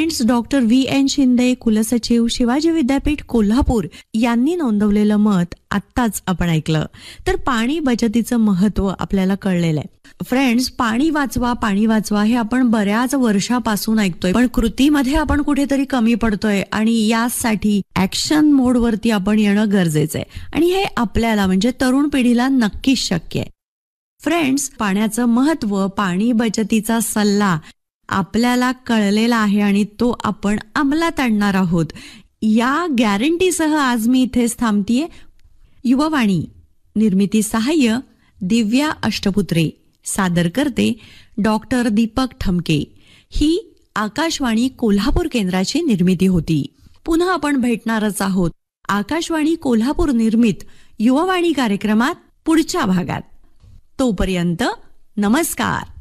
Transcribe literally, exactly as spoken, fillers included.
Friends, doctor V N Shinde, कुलसचिव, शिवाजी विद्यापीठ कोल्हापूर यांनी नोंदवलेलं मत आत्ताच आपण ऐकलं. तर पाणी बचतीचं महत्व आपल्याला कळलेलं आहे. फ्रेंड्स, पाणी वाचवा, पाणी वाचवा हे आपण बऱ्याच वर्षापासून ऐकतोय, पण कृतीमध्ये आपण कुठेतरी कमी पडतोय आणि यासाठी ऍक्शन मोड वरती आपण येणं गरजेचं आहे. आणि हे आपल्याला म्हणजे तरुण पिढीला नक्कीच शक्य आहे. फ्रेंड्स, पाण्याचं महत्व, पाणी बचतीचा सल्ला आपल्याला कळलेला आहे आणि तो आपण अंमलात आणणार आहोत. या गॅरंटीसह आज मी इथेच थांबतीये. युववाणी निर्मिती सहाय्य दिव्या अष्टपुत्रे, सादर करते डॉक्टर दीपक ठमके. ही आकाशवाणी कोल्हापूर केंद्राची निर्मिती होती. पुन्हा आपण भेटणारच आहोत आकाशवाणी कोल्हापूर निर्मित युववाणी कार्यक्रमात पुढच्या भागात. तोपर्यंत नमस्कार.